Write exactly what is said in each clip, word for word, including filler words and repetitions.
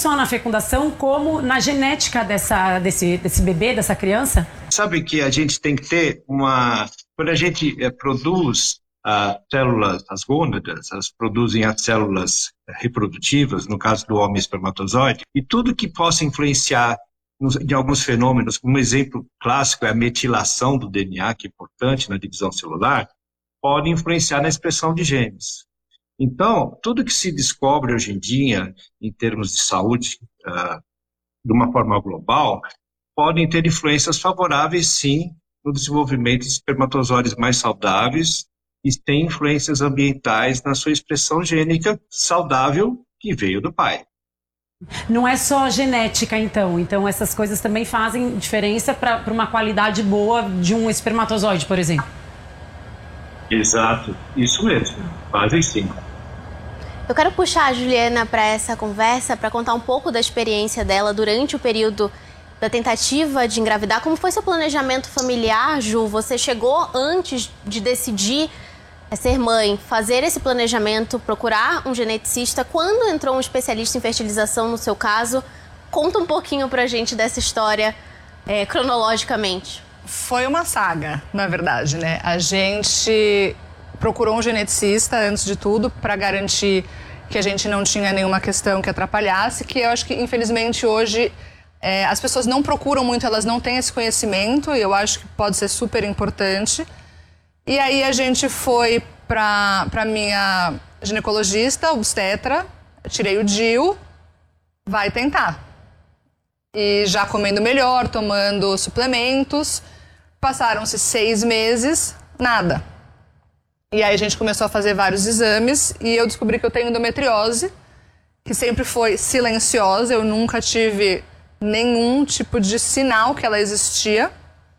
só na fecundação, como na genética dessa, desse, desse bebê, dessa criança? Sabe que a gente tem que ter uma... Quando a gente é, produz as células, as gônadas, elas produzem as células reprodutivas, no caso do homem espermatozoide, e tudo que possa influenciar em alguns fenômenos, um exemplo clássico é a metilação do D N A, que é importante na divisão celular, pode influenciar na expressão de genes. Então, tudo que se descobre hoje em dia, em termos de saúde, uh, de uma forma global, podem ter influências favoráveis, sim, no desenvolvimento de espermatozoides mais saudáveis e tem influências ambientais na sua expressão gênica saudável que veio do pai. Não é só genética, então. Então, essas coisas também fazem diferença para uma qualidade boa de um espermatozoide, por exemplo. Exato, isso mesmo. Fazem sim. Eu quero puxar a Juliana para essa conversa, para contar um pouco da experiência dela durante o período da tentativa de engravidar. Como foi seu planejamento familiar, Ju? Você chegou antes de decidir ser mãe, fazer esse planejamento, procurar um geneticista. Quando entrou um especialista em fertilização no seu caso? Conta um pouquinho pra gente dessa história é, cronologicamente. Foi uma saga, na verdade, né? A gente procurou um geneticista, antes de tudo, para garantir que a gente não tinha nenhuma questão que atrapalhasse, que eu acho que, infelizmente, hoje é, as pessoas não procuram muito, elas não têm esse conhecimento, e eu acho que pode ser super importante. E aí a gente foi para a minha ginecologista, obstetra, tirei o D I U, vai tentar. E já comendo melhor, tomando suplementos, passaram-se seis meses, nada. E aí a gente começou a fazer vários exames e eu descobri que eu tenho endometriose, que sempre foi silenciosa, eu nunca tive nenhum tipo de sinal que ela existia.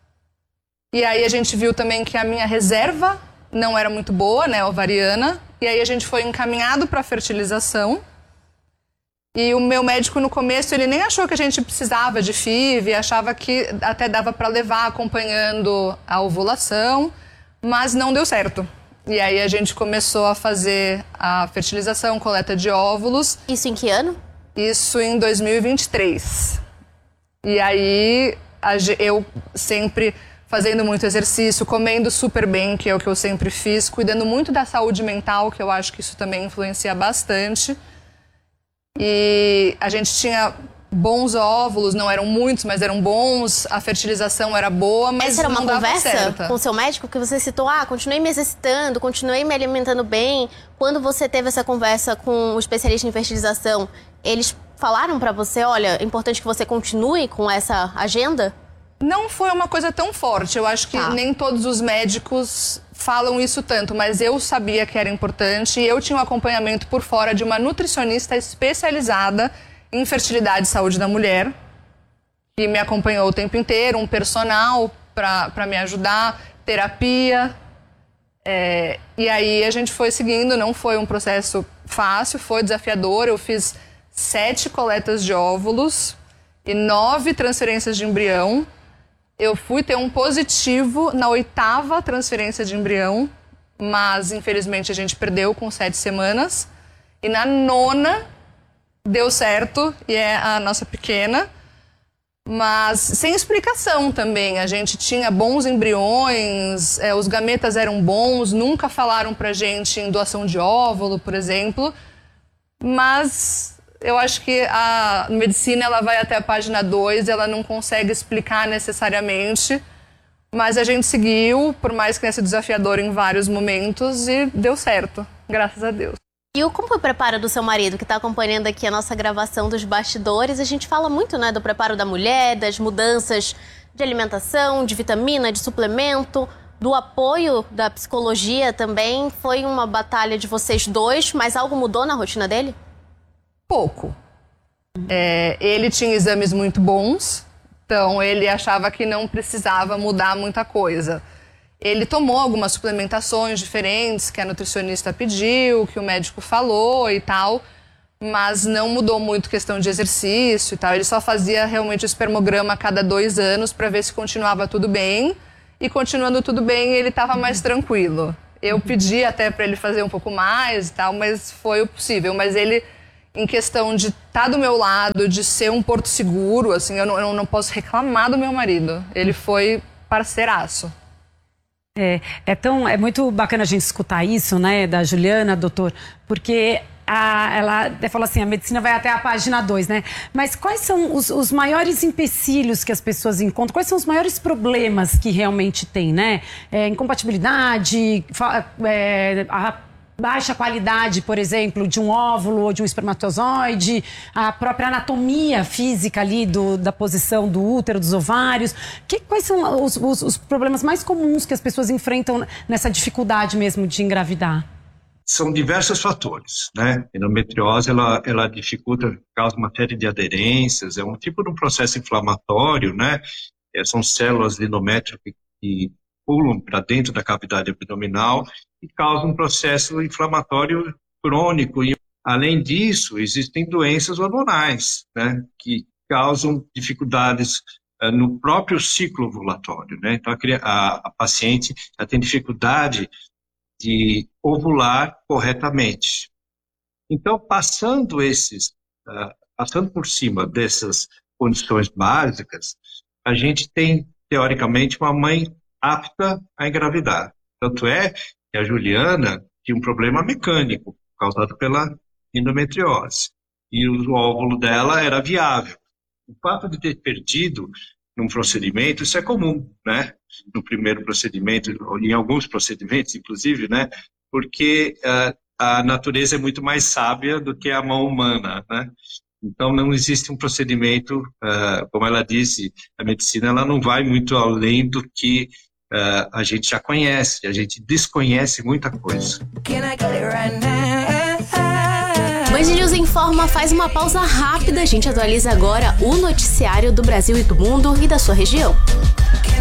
E aí a gente viu também que a minha reserva não era muito boa, né, ovariana. E aí a gente foi encaminhado para fertilização. E o meu médico no começo, ele nem achou que a gente precisava de F I V, achava que até dava para levar acompanhando a ovulação, mas não deu certo. E aí a gente começou a fazer a fertilização, coleta de óvulos. Isso em que ano? Isso em dois mil e vinte e três. E aí eu sempre fazendo muito exercício, comendo super bem, que é o que eu sempre fiz, cuidando muito da saúde mental, que eu acho que isso também influencia bastante. E a gente tinha bons óvulos, não eram muitos, mas eram bons, a fertilização era boa, mas essa era uma não dava conversa certa. Com o seu médico que você citou, ah, continuei me exercitando, continuei me alimentando bem. Quando você teve essa conversa com o especialista em fertilização, eles falaram pra você, olha, é importante que você continue com essa agenda? Não foi uma coisa tão forte, eu acho que tá. Nem todos os médicos falam isso tanto, mas eu sabia que era importante e eu tinha um acompanhamento por fora de uma nutricionista especializada em fertilidade e saúde da mulher, que me acompanhou o tempo inteiro, um personal para me ajudar, terapia. É, e aí a gente foi seguindo, não foi um processo fácil, foi desafiador. Eu fiz sete coletas de óvulos e nove transferências de embrião. Eu fui ter um positivo na oitava transferência de embrião, mas infelizmente a gente perdeu com sete semanas. E na nona deu certo, e é a nossa pequena, mas sem explicação também. A gente tinha bons embriões, é, os gametas eram bons, nunca falaram pra gente em doação de óvulo, por exemplo, mas eu acho que a medicina ela vai até a página dois, ela não consegue explicar necessariamente, mas a gente seguiu, por mais que tenha sido desafiador em vários momentos, e deu certo, graças a Deus. E como foi o preparo do seu marido, que está acompanhando aqui a nossa gravação dos bastidores? A gente fala muito, né, do preparo da mulher, das mudanças de alimentação, de vitamina, de suplemento, do apoio da psicologia também. Foi uma batalha de vocês dois, mas algo mudou na rotina dele? Pouco. É, ele tinha exames muito bons, então ele achava que não precisava mudar muita coisa. Ele tomou algumas suplementações diferentes que a nutricionista pediu, que o médico falou e tal, mas não mudou muito questão de exercício e tal. Ele só fazia realmente o espermograma a cada dois anos para ver se continuava tudo bem, e continuando tudo bem ele estava mais tranquilo. Eu pedi até para ele fazer um pouco mais e tal, mas foi o possível. Mas ele em questão de estar do meu lado, de ser um porto seguro, assim, eu não, eu não posso reclamar do meu marido. Ele foi parceiraço. É, é, tão, é muito bacana a gente escutar isso, né, da Juliana, doutor, porque a, ela até falou assim, a medicina vai até a página dois, né? Mas quais são os, os maiores empecilhos que as pessoas encontram? Quais são os maiores problemas que realmente tem, né? É, incompatibilidade, é, a baixa qualidade, por exemplo, de um óvulo ou de um espermatozoide, a própria anatomia física ali do, da posição do útero, dos ovários. Que, quais são os, os, os problemas mais comuns que as pessoas enfrentam nessa dificuldade mesmo de engravidar? São diversos fatores, né? A endometriose, ela, ela dificulta, causa uma série de aderências, é um tipo de um processo inflamatório, né? É, são células de endométrio que, que pulam para dentro da cavidade abdominal e causam um processo inflamatório crônico. E, além disso, existem doenças hormonais, né? Que causam dificuldades uh, no próprio ciclo ovulatório, né? Então, a, a, a paciente ela tem dificuldade de ovular corretamente. Então, passando esses, uh, passando por cima dessas condições básicas, a gente tem, teoricamente, uma mãe apta a engravidar. Tanto é que a Juliana tinha um problema mecânico causado pela endometriose. E o óvulo dela era viável. O fato de ter perdido num procedimento, isso é comum, né? No primeiro procedimento, em alguns procedimentos, inclusive, né? Porque uh, a natureza é muito mais sábia do que a mão humana, né? Então, não existe um procedimento, uh, como ela disse, a medicina ela não vai muito além do que uh, a gente já conhece, a gente desconhece muita coisa. Band News Informa faz uma pausa rápida, a gente atualiza agora o noticiário do Brasil e do mundo e da sua região.